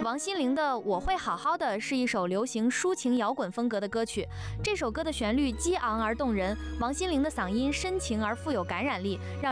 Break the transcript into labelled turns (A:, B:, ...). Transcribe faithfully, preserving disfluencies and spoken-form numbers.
A: 王心凌的《我会好好的》是一首流行抒情摇滚风格的歌曲。这首歌的旋律激昂而动人，王心凌的嗓音深情而富有感染力，让